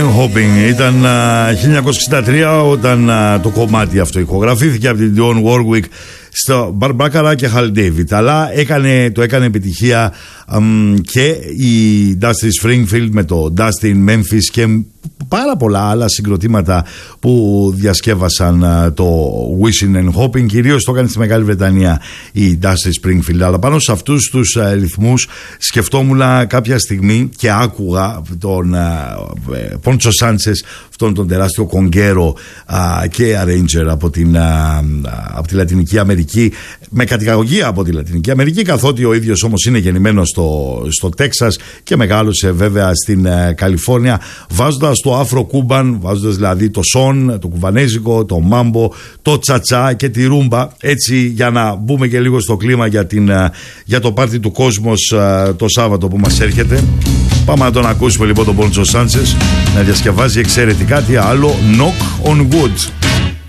Hopping ήταν 1963 όταν το κομμάτι αυτό ηχογραφήθηκε από την Dionne Warwick στο Barbara και Hal David, αλλά το έκανε επιτυχία και η Dusty Springfield με το Dusty Memphis και πάρα πολλά άλλα συγκροτήματα που διασκεύασαν το Wishing and Hoping. Κυρίως το έκανε στη Μεγάλη Βρετανία η Dusty Springfield, αλλά πάνω σε αυτούς τους ρυθμούς σκεφτόμουν κάποια στιγμή και άκουγα τον Poncho Sanchez, αυτόν τον τεράστιο κονγκέρο και arranger από τη Λατινική Αμερική, με κατηγαγωγία από τη Λατινική Αμερική, καθότι ο ίδιος όμως είναι γεννημένος στο Τέξας και μεγάλωσε βέβαια στην Καλιφόρνια, βάζοντας το Afro Cuban, βάζοντας δηλαδή το σον, το κουβανέζικο, το μάμπο, το τσατσά και τη ρούμπα, έτσι για να μπούμε και λίγο στο κλίμα για το πάρτι του Κόσμος το Σάββατο που μας έρχεται. Πάμε να τον ακούσουμε λοιπόν τον Poncho Sanchez να διασκευάζει εξαιρετικά τι άλλο, Knock on Wood.